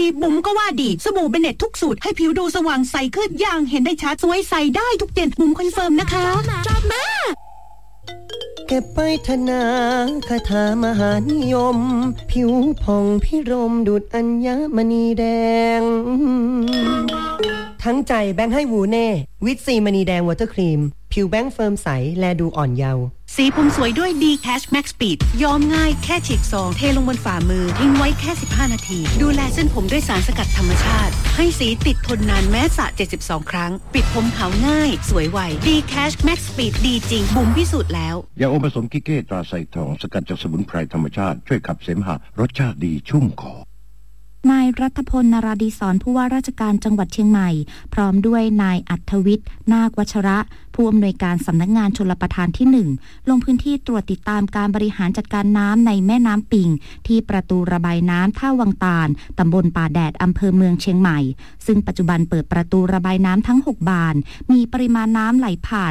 ดีบุ๋มก็ว่าดีสบู่เบเนตทุกสูตรให้ผิวดูสว่างใสขึ้นอย่างเห็นได้ชัดสวยใสได้ทุกเย็นบุ๋มคอนเฟิร์มนะคะชอบมากเก็บไปธนาคาถามหานิยมผิวผ่องพิรมดุจอัญมณีแดงทั้งใจแบงค์ให้วูเน่วิตซีมณีแดงวอเตอร์ครีมผิวแบงค์เฟิร์มใสแลดูอ่อนเยาว์สีผมสวยด้วย D Cash Max Speed ย้อมง่ายแค่ฉีกซองเทลงบนฝ่ามือทิ้งไว้แค่15นาทีดูแลเส้นผมด้วยสารสกัดธรรมชาติให้สีติดทนนานแม้สระ72ครั้งปิดผมขาวง่ายสวยไว D Cash Max Speed ดีจริงบุ๋มพิสูจน์แล้วยาอมผสมกิเก้ตราไซทองสกัดจากสมุนไพรธรรมชาติช่วยขับเสมหะรสชาติดีชุ่มคอนายรัฐพล นราดีศรผู้ว่าราชการจังหวัดเชียงใหม่พร้อมด้วยนายอัธวิทย์นาควัชระผู้อำนวยการสำนักงานชลประทานที่1ลงพื้นที่ตรวจติดตามการบริหารจัดการน้ำในแม่น้ำปิงที่ประตูระบายน้ำท่าวังตาลตำบลป่าแดดอำเภอเมืองเชียงใหม่ซึ่งปัจจุบันเปิดประตูระบายน้ำทั้ง6บานมีปริมาณน้ำไหลผ่าน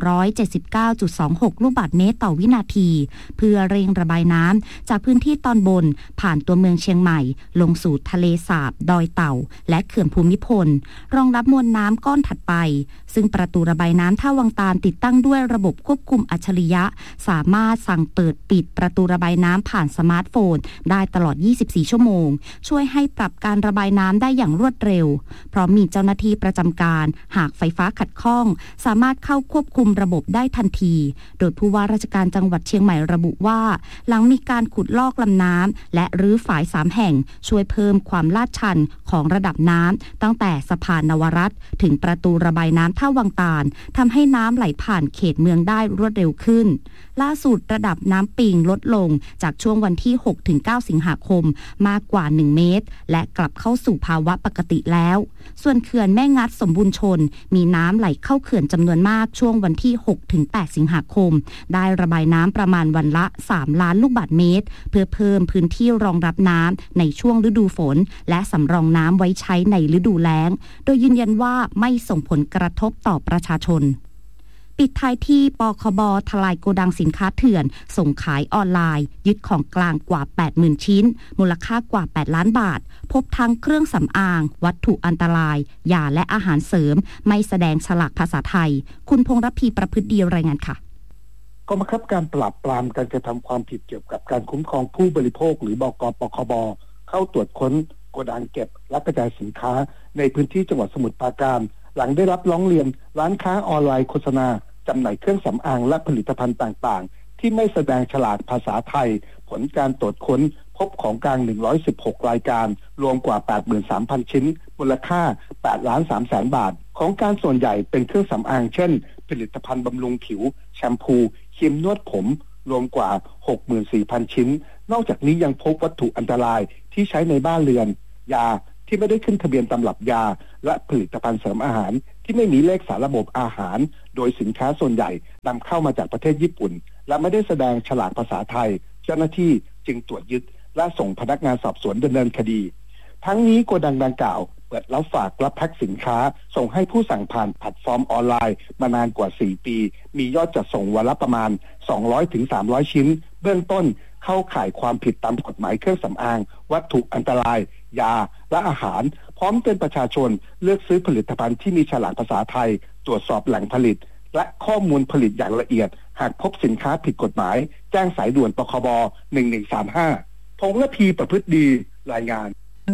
279.26 ลูกบาศก์เมตรต่อวินาทีเพื่อเร่งระบายน้ำจากพื้นที่ตอนบนผ่านตัวเมืองเชียงใหม่ลงสู่ทะเลสาบดอยเต่าและเขื่อนภูมิพลรองรับมวลน้ำก้อนถัดไปซึ่งประตูระบายน้ำท่าวังตาลติดตั้งด้วยระบบควบคุมอัจฉริยะสามารถสั่งเปิดปิดประตูระบายน้ำผ่านสมาร์ทโฟนได้ตลอด24ชั่วโมงช่วยให้ปรับการระบายน้ำได้อย่างรวดเร็วเพราะมีเจ้าหน้าที่ประจำการหากไฟฟ้าขัดข้องสามารถเข้าควบคุมระบบได้ทันทีโดยผู้ว่าราชการจังหวัดเชียงใหม่ระบุว่าหลังมีการขุดลอกลำน้ำและรื้อฝาย3แห่งช่วยเพิ่มความลาดชันของระดับน้ำตั้งแต่สะพานนวรัตน์ถึงประตูระบายน้ำท่าวังตาลทำให้น้ำไหลผ่านเขตเมืองได้รวดเร็วขึ้นล่าสุดระดับน้ำปิงลดลงจากช่วงวันที่ 6-9 สิงหาคมมากกว่า1เมตรและกลับเข้าสู่ภาวะปกติแล้วส่วนเขื่อนแม่งัดสมบูรณ์ชนมีน้ำไหลเข้าเขื่อนจำนวนมากช่วงวันที่ 6-8 สิงหาคมได้ระบายน้ำประมาณวันละ3ล้านลูกบาศก์เมตรเพื่อเพิ่มพื้นที่รองรับน้ำในช่วงฤดูฝนและสำรองน้ำไว้ใช้ในฤดูแล้งโดยยืนยันว่าไม่ส่งผลกระทบต่อประชาชนปิดท้ายที่ปคบ.ทลายโกดังสินค้าเถื่อนส่งขายออนไลน์ยึดของกลางกว่า 80,000 ชิ้นมูลค่ากว่า8ล้านบาทพบทั้งเครื่องสำอางวัตถุอันตรายยาและอาหารเสริมไม่แสดงฉลากภาษาไทยคุณพงษ์รพีประพฤติดีรายงานค่ะกองบังคับการปราบปรามการกระทำความผิดเกี่ยวกับการคุ้มครองผู้บริโภคหรือบก.ปคบ.เข้าตรวจค้นโกดังเก็บและกระจายสินค้าในพื้นที่จังหวัดสมุทรปราการหลังได้รับร้องเรียนร้านค้าออนไลน์โฆษณาจำหน่ายเครื่องสำอางและผลิตภัณฑ์ต่างๆที่ไม่แสดงฉลากภาษาไทยผลการตรวจค้นพบของกลาง116รายการรวมกว่า 83,000 ชิ้นมูลค่า8,300,000 บาทของการส่วนใหญ่เป็นเครื่องสำอางเช่นผลิตภัณฑ์บำรุงผิวแชมพูครีมนวดผมรวมกว่า 64,000 ชิ้นนอกจากนี้ยังพบวัตถุอันตรายที่ใช้ในบ้านเรือนยาที่ไม่ได้ขึ้นทะเบียนตำรับยาและผลิตภัณฑ์เสริมอาหารที่ไม่มีเลขสารระบบอาหารโดยสินค้าส่วนใหญ่นำเข้ามาจากประเทศญี่ปุ่นและไม่ได้แสดงฉลากภาษาไทยเจ้าหน้าที่จึงตรวจยึดและส่งพนักงานสอบสวนดำเนินคดีทั้งนี้โกดังดังกล่าวเปิดรับฝากรับแพ็คสินค้าส่งให้ผู้สั่งผ่านแพลตฟอร์มออนไลน์มานานกว่า4ปีมียอดจัดส่งวันละประมาณ 200-300 ชิ้นเบื้องต้นเข้าข่ายความผิดตามกฎหมายเครื่องสำอางวัตถุอันตรายยาและอาหารพร้อมเตือนประชาชนเลือกซื้อผลิตภัณฑ์ที่มีฉลากภาษาไทยตรวจสอบแหล่งผลิตและข้อมูลผลิตอย่างละเอียดหากพบสินค้าผิดกฎหมายแจ้งสายด่วนปคบ1135พงษ์ระพีประพฤติดีรายงาน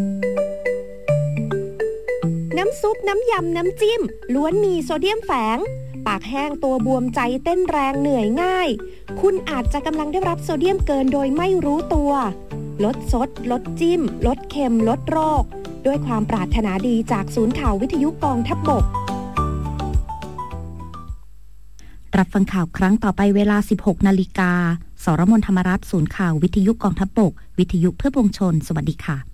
น้ำซุปน้ำยำน้ำจิ้มล้วนมีโซเดียมแฝงปากแห้งตัวบวมใจเต้นแรงเหนื่อยง่ายคุณอาจจะกำลังได้รับโซเดียมเกินโดยไม่รู้ตัวลดซดลดจิ้มลดเค็มลดโรคด้วยความปรารถนาดีจากศูนย์ข่าววิทยุกองทัพบกรับฟังข่าวครั้งต่อไปเวลา 16 นาฬิกาสรมน ธรรมรัตน์ศูนย์ข่าววิทยุกองทัพบกวิทยุเพื่อปวงชนสวัสดีค่ะ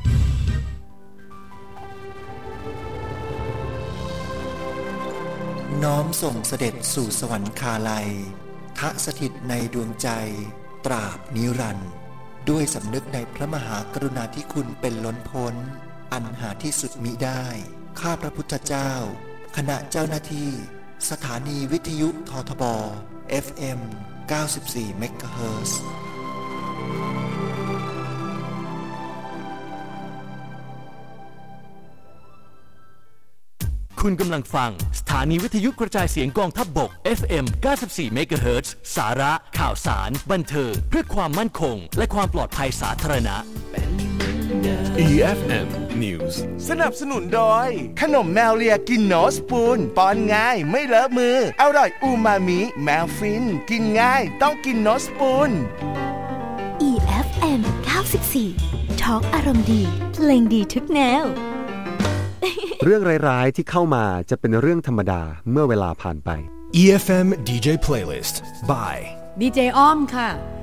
น้อมส่งเสด็จสู่สวรรคาลัยทะสถิตในดวงใจตราบนิรันดร์ด้วยสำนึกในพระมหากรุณาธิคุณเป็นล้นพ้นอันหาที่สุดมิได้ข้าพระพุทธเจ้าคณะเจ้าหน้าที่สถานีวิทยุททบ FM 94 เมกะเฮิรตซ์คุณกำลังฟังสถานีวิทยุกระจายเสียงกองทัพบก FM 94 MHz สาระข่าวสารบันเทิงเพื่อความมั่นคงและความปลอดภัยสาธารณะ EFM News สนับสนุนโดยขนมแมวเลียกินโนสปูนป้อนง่ายไม่เลอะมืออร่อยอูมามิแมวฟินกินง่ายต้องกินโนสปูน EFM 94 Talk อารมณ์ดีเพลงดีทุกแนวเรื่องร้ายๆที่เข้ามาจะเป็นเรื่องธรรมดาเมื่อเวลาผ่านไป EFM DJ Playlist by ดีเจอ้อมค่ะ